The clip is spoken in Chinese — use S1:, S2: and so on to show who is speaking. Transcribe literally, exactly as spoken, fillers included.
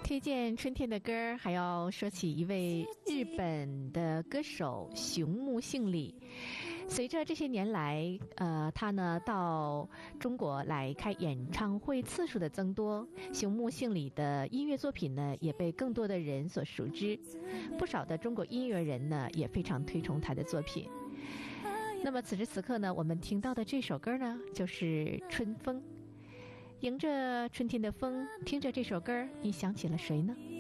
S1: 推荐春天的歌，还要说起一位日本的歌手熊木杏里。随着这些年来，呃，他呢到中国来开演唱会次数的增多，熊木杏里的音乐作品呢也被更多的人所熟知。不少的中国音乐人呢也非常推崇他的作品。那么此时此刻呢，我们听到的这首歌呢，就是《春风》。迎着春天的风，听着这首歌，你想起了谁呢？